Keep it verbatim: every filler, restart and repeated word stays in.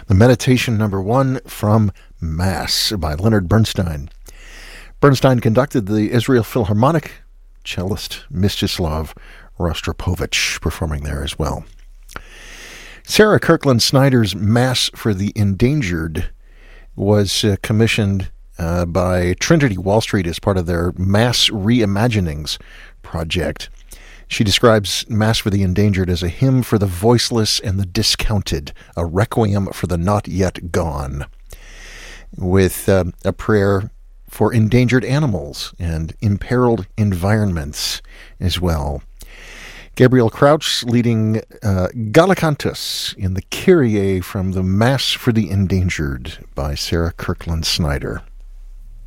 The Meditation Number One from Mass by Leonard Bernstein. Bernstein conducted the Israel Philharmonic, cellist Mstislav Rostropovich performing there as well. Sarah Kirkland Snyder's Mass for the Endangered was uh, commissioned uh, by Trinity Wall Street as part of their Mass Reimaginings project. She describes Mass for the Endangered as a hymn for the voiceless and the discounted, a requiem for the not yet gone, with uh, a prayer for endangered animals and imperiled environments as well. Gabriel Crouch leading uh, Gallicantus in the Kyrie from the Mass for the Endangered by Sarah Kirkland Snyder.